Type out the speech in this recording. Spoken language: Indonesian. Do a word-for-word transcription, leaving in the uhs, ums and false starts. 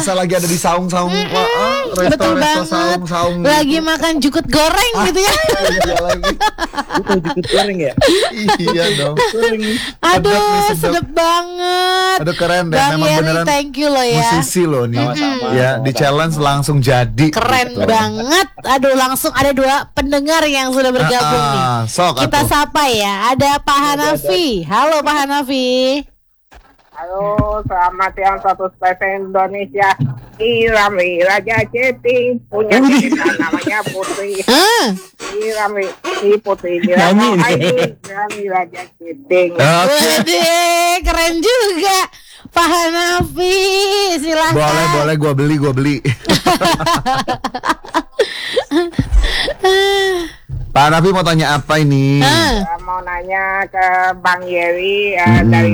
berasa lagi ada di saung-saung Mm-mm, wah, ah, betul resto-resto banget. saung-saung Lagi gitu. makan jukut goreng Ah, gitu ya. iya lagi. Itu jukut goreng ya. Iya dong. Goreng. Sedap nih, Aduh, sedap. sedap banget. Aduh keren deh, Bang memang Yeri, beneran thank you loh ya. musisi loh nih. Sama-sama, Ya, sama-sama. di challenge langsung jadi. Keren gitu. banget. Aduh, langsung ada dua pendengar yang sudah bergabung Ah, nih. ah, sok Kita atuh. sapa ya. Ada Pak Hanafi. Halo Pak Hanafi. Halo, selamat siang satu spesial Indonesia. Irami Raja Ceting punya cerita namanya Putri. Ah, Irami si Putri Nyanyi Irami nih. Aini, Irami Raja Ceting. Oke. waduh, keren juga. Pak Hanafi, silahkan. Boleh, boleh gua beli, gua beli. Ah, Pak Nafi mau tanya apa ini? ah. Saya mau nanya ke Bang Yeri eh, Hmm. dari